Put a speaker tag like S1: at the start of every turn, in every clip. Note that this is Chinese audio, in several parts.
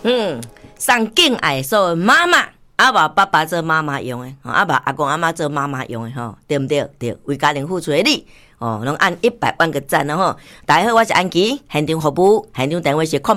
S1: 送敬爱所有妈妈。阿爸爸爸做妈妈用的，阿爸阿公阿妈做妈妈用的吼，对不对？对，为家庭付出的你，拢按100万个赞了吼。大家好，我是安琪，现场服务，现场电话是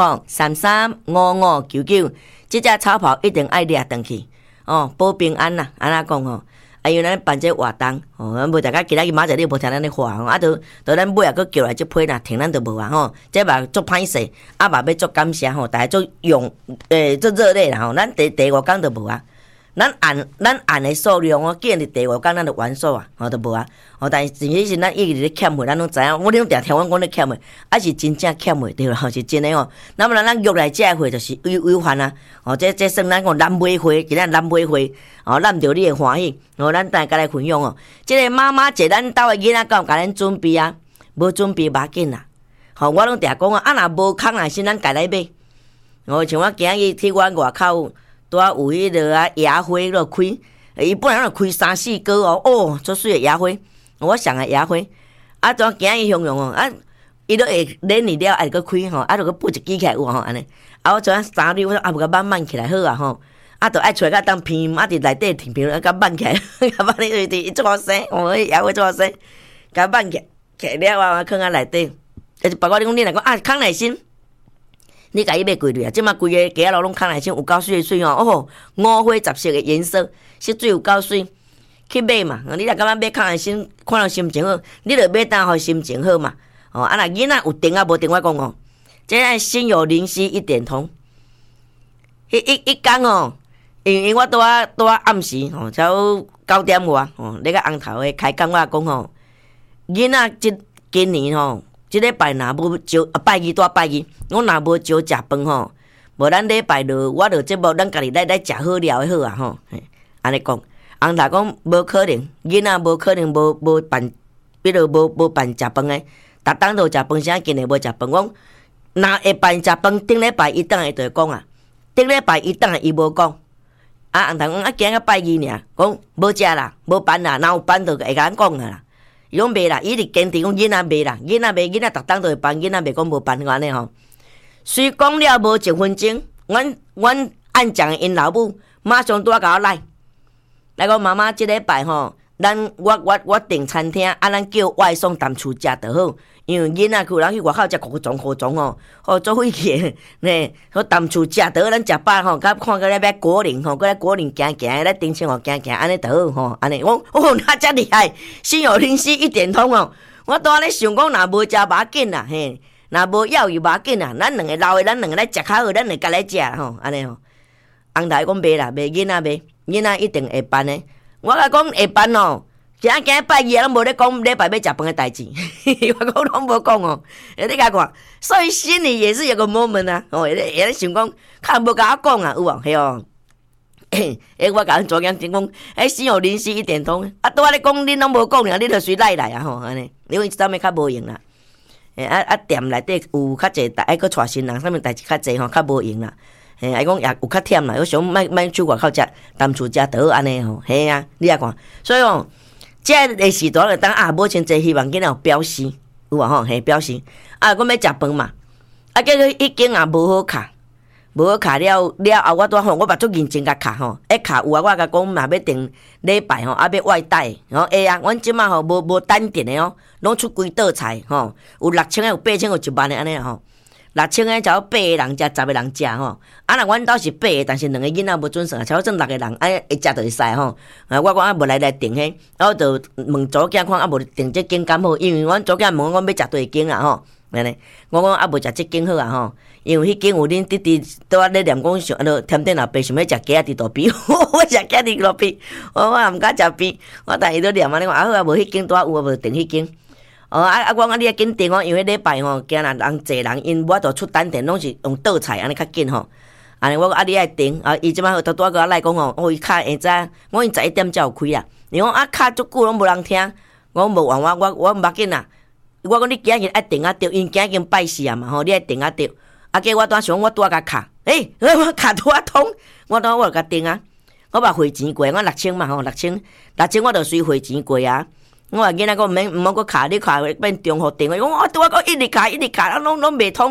S1: 0800335599，这只草袍一定爱掠回去，保平安啦，安那讲吼。因为咱办这活动，咱无大家今仔日明仔日无听咱咧话吼，都咱尾啊佫叫来这批啦，听咱都无啊吼，这嘛足歹势，嘛要足感谢吼，大家足用足热烈啦吼，咱第5天都无啊，咱按的数量建立第5天咱就完数啊，都无啊，但是真是咱一直咧欠货，咱拢知影，我拢定听阮讲咧欠货，是真正欠货对啦，是真诶吼，那么咱约来这货就是违反啊，这算咱讲咱买货，今仔咱买货。咱着你的欢喜，咱大家来分享这个妈妈节，咱兜的囡仔敢有甲咱准备啊？无准备无要紧啦。我拢定讲若无空啊，先咱家来买。像我今日去阮外口，拄有迄个野花落开，伊本来开3-4个足水的野花，我上个野花，怎今日形容伊都会连二了，还佫开就佫补一支起来有安尼。我昨3粒，我说无甲慢慢起来好啊就爱出来甲当片，伫内底片片甲慢起来，甲慢你伊做声，也会做声，甲慢起了放在内底。包括你讲你来讲康乃馨，你甲伊买几粒啊？即马规个街路拢康乃馨有够水水5花10色的颜色，色水有够水，去买嘛。你若感觉买康乃馨，看到心情好，你就买当互心情好嘛。若囡仔有电无电，我讲这心有灵犀一点通。一天因为我拄啊暗时差不多9点外咧个红头的开讲，我讲囡仔今年即礼拜若无招拜二大拜二，我若无招食饭无咱礼拜六我就节目咱家己来食好料的好啊安尼讲，红头讲无可能，囡仔无可能无办，比如无办食饭的，逐当都食饭，啥今年无食饭？讲若会办食饭，顶礼拜伊当下就会讲啊，顶礼拜伊当下伊无讲。红头讲今个拜二尔，讲无食啦，无办啦，若有办就会甲咱讲啦。伊讲袂啦，伊直坚持讲囡仔袂啦，囡仔袂，囡仔逐当都会办，囡仔袂讲无办安尼虽讲了无1分钟，阮按讲因老母马上拄甲我来讲妈妈，即礼拜我订餐厅，咱叫外送淡厝食就好。因为囡仔有人去外口食苦种做伙去呢，淡厝食就好，咱食饱甲看个咧要果林搁来果林行行，咧丁青行行，安尼就好安尼我那遮厉害，心有灵犀一点通我拄仔咧想讲，若无食无要紧啦若无要伊无要紧啦，咱两个老的，咱两个来食较好，咱会甲来食安尼红头讲袂啦，袂囡仔袂，囡仔一定会办的。我甲讲会办今拜二拢无咧讲礼拜要食饭的代志，我讲拢无讲你甲看，所以心里也是有个 moment 啊，也想讲，较无甲我讲啊，有无？我甲恁昨天讲，心有灵犀一点通，拄仔咧讲恁拢无讲尔，你著随来来啊安尼，因为即阵物较无用啦，店内底有较济，爱搁带新人，啥物代志较济较无用啦。爱讲也有较忝啦，我想莫去外口食，淡厝食就好安尼啊，你也看，所以这个时段就当母亲节希望囡仔有表示，有无表示我要食饭嘛，结果已经也无好卡，无好卡了后，我拄我嘛足认真甲卡卡有我甲讲若要订礼拜要外带阮即马无单点的拢出几道菜有6000个，有8000个，有1万的安尼6000个才有8个人食，10个人食若阮兜是8个，但是2个囡仔无准算，才有算6个人，会食就会使我讲无来订迄，我就问左囝看无订这间敢好，因为阮左囝问我要食对间啊安尼，我讲无食这间好啊因为迄间有恁弟弟拄仔咧念讲想添丁老爸想要食鸡仔猪肚皮，我食鸡仔猪肚皮，我也毋敢食皮，我但伊都念安尼讲好啊，无迄间拄仔有无订迄间。我你要紧订因为礼拜惊若人济人，因我都出单点拢是用倒菜安尼较紧安尼我你爱订伊即摆拄仔甲我来讲伊卡会知，我因11点才有开啦。伊讲卡足久拢无人听，我无换我毋要紧啦。我讲你今日爱订着，因今日拜4啊嘛你爱订着。结果我拄想我拄甲卡，我卡拄通，我就甲订我把汇钱过，我6000嘛6000我就随汇钱过啊。我话囡仔讲毋免搁卡，你卡变中户电话，我拄仔讲一直卡，拢袂通，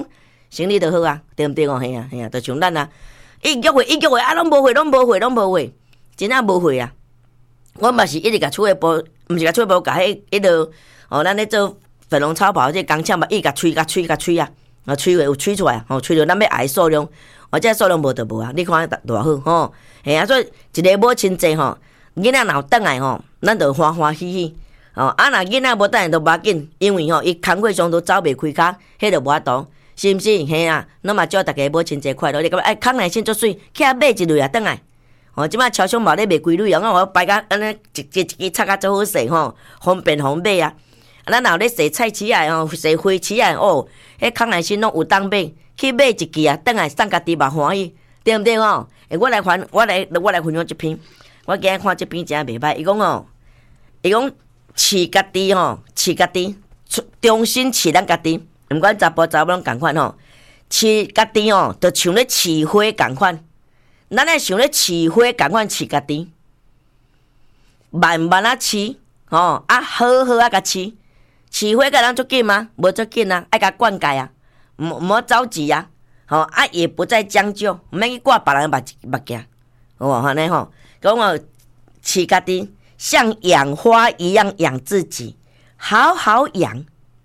S1: 生理就好啊，对毋对哦？嘿啊，就像咱啊，一约会啊，拢无会，真正无会啊！我嘛是一直甲厝诶部，毋是甲厝诶部，甲迄落咱咧做粉红超跑，即工厂嘛，伊甲吹啊，吹有吹出来，吹着咱要爱数量，这数量无就无啊！你看偌好吼，嘿啊，所以一个母亲节吼，囡仔若倒来吼，咱就欢欢喜喜。若囡仔无等下都无要紧，因为伊工课上都走袂开骹，迄就无法度，是毋是？嘿啊，咱嘛祝大家母亲节快乐！你感觉康乃馨足水，去遐买一类啊，倒来。即摆超商嘛咧卖规类啊，我摆甲安尼一支插甲足好势吼，方便买啊。咱若咧洗菜市啊洗花市啊，迄康乃馨拢有当买，去买一支啊，倒来送家己嘛欢喜，对毋对吼？我来分享一篇，我今日看这篇真袂歹，伊讲饲家己饲家己，重新饲咱家己，毋管查甫查某拢共款吼，饲家己就像咧饲花共款。咱咧想咧饲花共款饲家己，慢慢啊饲，好好啊甲饲。饲花甲咱足紧吗？无足紧啊，爱甲灌溉啊，毋好着急啊，也不再将就，毋免去挂别人目镜，安尼吼，讲饲家己像养花一样养自己，好好养，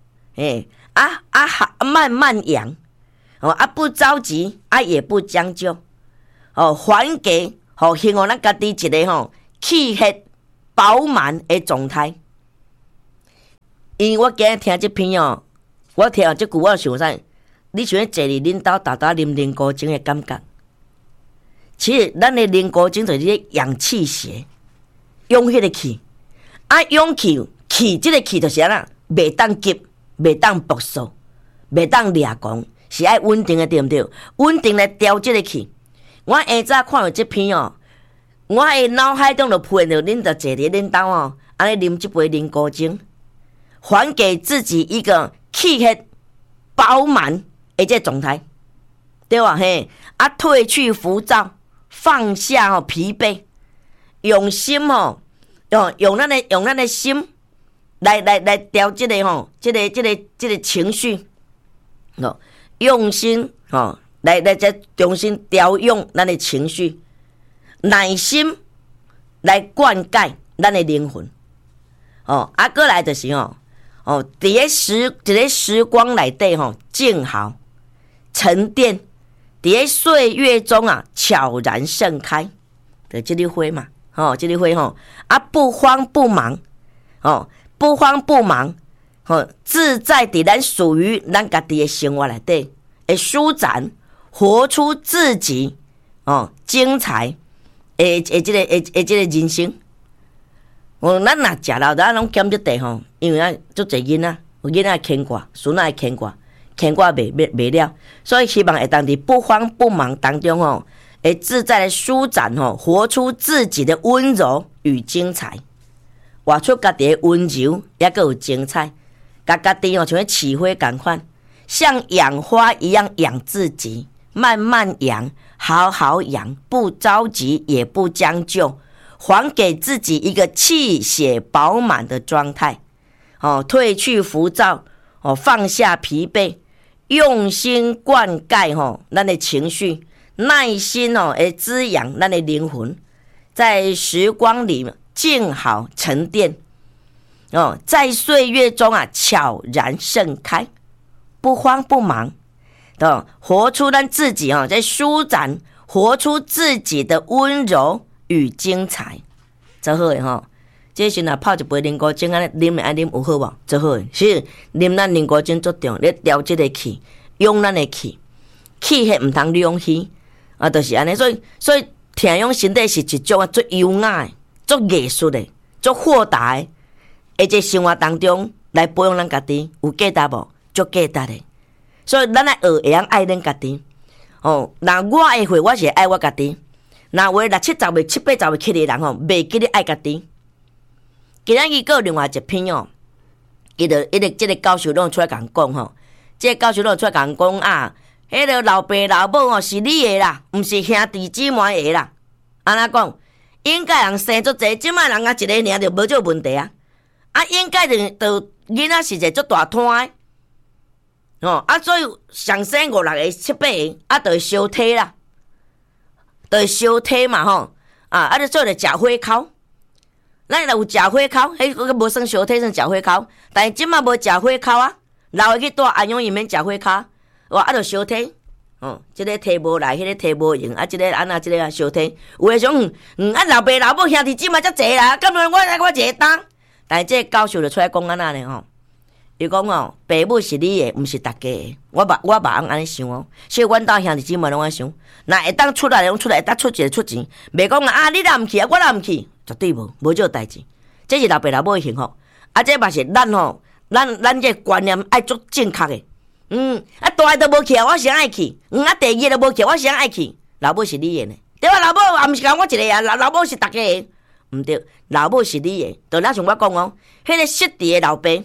S1: 慢慢养，不着急，也不将就。还给希望咱家己一个气血饱满的状态。因为我今日听这篇我听这句我想啥？你想坐伫恁兜豆啉灵菇精的感觉？其实咱的灵菇精就是咧养气血，养迄个气，养气这个气就是安那，袂当急，袂当暴躁，袂当掠狂，是爱稳定的，对毋对？稳定来调这个气。我下早看到这篇我的脑海中就浮现着恁着坐伫恁兜安尼啉这杯灵菇精，还给自己一个气血饱满的这状态，对吧？嘿，褪去浮躁，放下疲惫，用心用咱的心来调这个这个情绪用心来再重新调用咱的情绪，耐心来灌溉咱的灵魂。过来就是伫咧时光内底静好沉淀，伫咧岁月中悄然盛开。就这粒花嘛，这粒花不慌不忙，不慌不忙，自在伫咱属于咱家己的生活内底，会舒展。活出自己精彩这个人生。咱若食老咱拢减这地因为足侪囡仔，有囡仔牵挂，孙仔牵挂袂了，所以希望会当伫不慌不忙当中会自在的舒展活出自己的温柔与精彩，活出家己的温柔也个有精彩，家己像咧饲花共款，像养花一样养自己。慢慢养，好好养，不着急，也不将就，还给自己一个气血饱满的状态。褪去浮躁，放下疲惫，用心灌溉咱的情绪，耐心滋养咱的灵魂，在时光里静好沉淀，在岁月中悄然盛开，不慌不忙。活出咱自己在舒展，活出自己的温柔与精彩，真好的这时若泡一杯灵菇精安尼啉安尼有好无？真好的，是啉咱灵菇精足重，咧调这个气，用咱的气，气血唔通浪费就是安尼。所以听用身体是一种最优雅的、最艺术的、最豁达的，而且生活当中来保养咱家己，有价值无？足价值的。所以咱来学会晓爱咱家己。那我会会，我是爱我家己。那话六七十岁、七八十岁起的人袂记得爱家己。今仔日有另外一篇伊就这个教授拢出来共讲这个教授拢出来共讲迄个老爸老母是你的啦，毋是兄弟姊妹的啦。安怎讲？应该人生足济，即摆人一个尔就无这问题应该就囡仔是一个足大摊的。 所以上生5、6个、7、8个，就会烧体啦，就会烧体嘛就做着食火烤。咱若有食火烤，迄无算烧体，算食火烤。但是即马无食火烤啊，老的去住安阳伊免食火烤，就烧体。即个体无来，迄个体无用，即个安那，即个烧体。有诶种老爸老母兄弟姊妹遮济啦，干嘛我一个担？但是这个教授就出来讲安那呢伊讲爸母是你的，毋是大家的。我别安尼想所以阮兜兄弟姊妹拢安想，若会当出来，拢出来，会当出钱出钱，袂讲你若毋去我若毋去，绝对无这代志。这是老爸老母的幸福，这嘛是咱这观念爱足正确的。大个都无去我先爱去。第二个都无去，我先爱去。老母是你的呢，对吧？老母也毋是讲我一个老母是大家的，毋对，老母是你的。就咱像我讲迄个失智的老爸。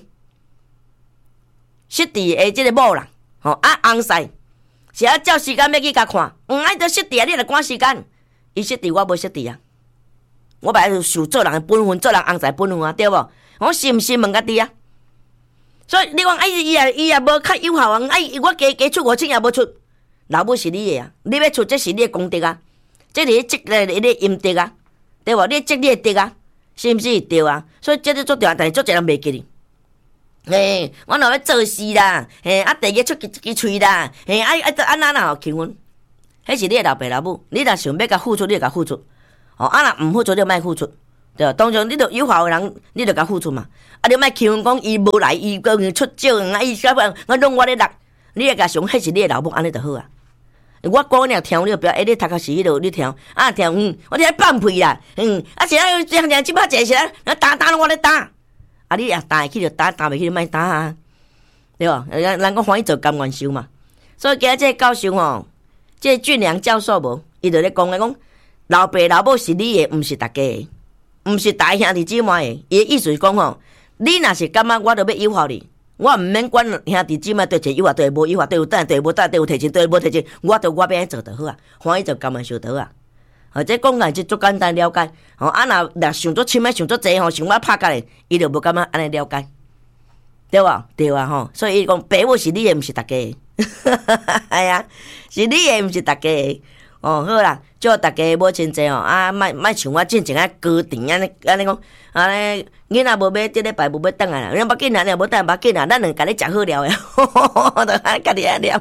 S1: 失智的即个某人，翁婿是照时间要去甲看，爱得失智你著赶时间。伊失智，我无失智啊。我本来受做人的本分，做人翁婿本分对无？我是毋是问家己啊？所以你讲伊也无较有效啊！我加出5千也无出，老母是你的啊！你要出，这是你的功德啊，这是你积来你的阴德啊，对无？你积你的德啊，是毋是对啊？所以这是做对，但是做一人袂记哩。我若要做事啦，第二出一支喙啦，安那啦求阮，迄是你的老爸老母，你若想要甲付出，你就甲付出，若毋付出，你就莫付出，对。当然，你著有效的人，你就甲付出嘛。你莫求阮讲伊无来，伊个出少，伊小可我弄我咧力，你会甲想，迄是你的老母，安尼就好啊。我讲你听，你就表，你头壳是迄落，你听，听，我听放屁啦，是听即摆坐是打我咧打。你也打会去就打，打袂去就莫打啊，对无？人讲欢喜做甘愿受嘛。所以今日这个教授这个俊良教授伊就咧讲老爸老母是你的，毋是大家的，毋是大兄弟姊妹的。伊的意思是讲你若是感觉我著要诱惑你，我毋免管兄弟姊妹对一诱惑，对无诱惑，对有等，对无等，对有提钱，对无提钱，我要安做就好啊，欢喜做甘愿受就好啊。这讲来就足简单了解，若想足深，想足济想要拍甲咧，伊就无感觉安尼了解，对无？对啊所以伊讲，爸母是你的，毋是大家的，哎呀，是你的，毋是大家的。好啦，祝大家母亲节莫像我进前高甜安尼讲，囡仔无买，即礼拜无要转来啦，无要紧啦，无等无要紧啦，咱两家咧食好料诶，就安家己安念，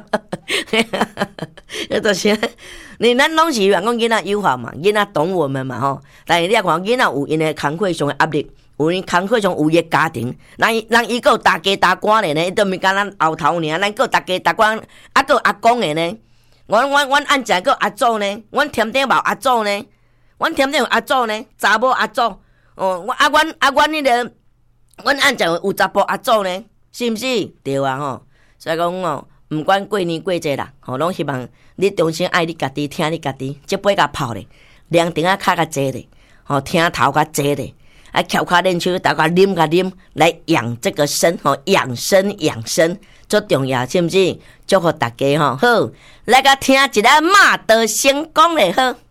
S1: 就是咱拢是讲囡仔友好嘛，囡仔懂我们嘛但是你看囡仔有因诶工课上诶压力，有因工课上有伊诶家庭，人伊有大家大官咧呢，都毋敢咱后头尔，咱有大家大官，有阿公诶呢。阮按正个阿祖呢，阮添顶冇阿祖呢，阮添顶有阿祖呢，查某阿祖阮迄个，阮按正有查甫阿祖呢，是毋是？对啊所以讲毋管过年过节啦，拢希望你重新爱你家己，听你家己，这杯甲泡咧，凉亭较较济咧，听头较济咧，翘脚练手，大家啉来养这个身养生最重要，是毋是？祝福大家好，来甲听一个马到成功咧好。